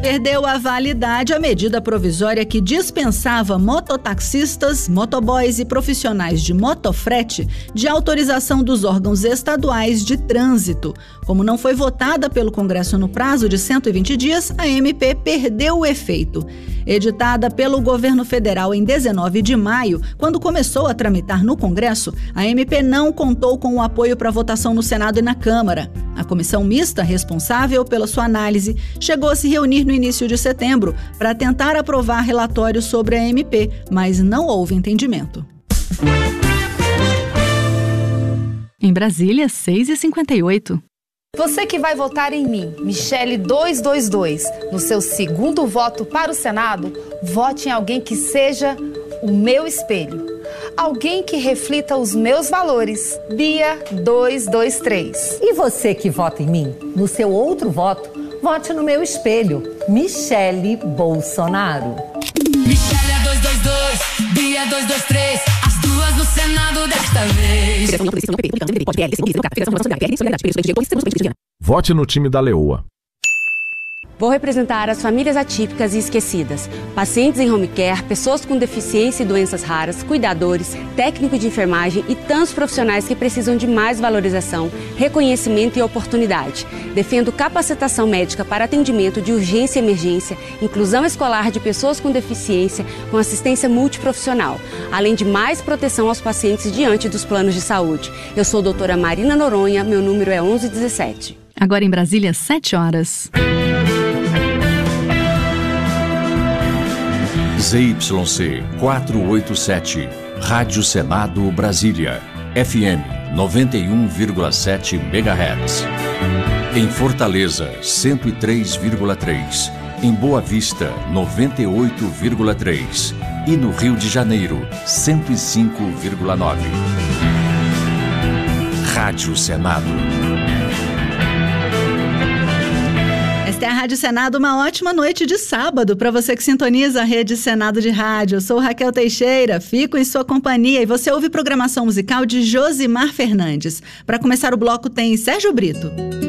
Perdeu a validade a medida provisória que dispensava mototaxistas, motoboys e profissionais de motofrete de autorização dos órgãos estaduais de trânsito. Como não foi votada pelo Congresso no prazo de 120 dias, a MP perdeu o efeito. Editada pelo governo federal em 19 de maio, quando começou a tramitar no Congresso, a MP não contou com o apoio para votação no Senado e na Câmara. A comissão mista responsável pela sua análise chegou a se reunir no início de setembro para tentar aprovar relatório sobre a MP, mas não houve entendimento. Em Brasília, 6h58. Você que vai votar em mim, Michele 222, no seu segundo voto para o Senado, vote em alguém que seja o meu espelho. Alguém que reflita os meus valores. Bia 223. E você que vota em mim, no seu outro voto, vote no meu espelho, Michele Bolsonaro. Michele é 222, Bia 223, as duas no Senado desta vez. Vote no time da Leoa. Vou representar as famílias atípicas e esquecidas, pacientes em home care, pessoas com deficiência e doenças raras, cuidadores, técnicos de enfermagem e tantos profissionais que precisam de mais valorização, reconhecimento e oportunidade. Defendo capacitação médica para atendimento de urgência e emergência, inclusão escolar de pessoas com deficiência com assistência multiprofissional, além de mais proteção aos pacientes diante dos planos de saúde. Eu sou a doutora Marina Noronha, meu número é 1117. Agora em Brasília, 7h. ZYC 487, Rádio Senado Brasília, FM 91,7 MHz. Em Fortaleza, 103,3. Em Boa Vista, 98,3. E no Rio de Janeiro, 105,9. Rádio Senado. Esta é a Rádio Senado, uma ótima noite de sábado para você que sintoniza a Rede Senado de Rádio. Eu sou Raquel Teixeira, fico em sua companhia e você ouve programação musical de Josimar Fernandes. Para começar o bloco tem Sérgio Brito.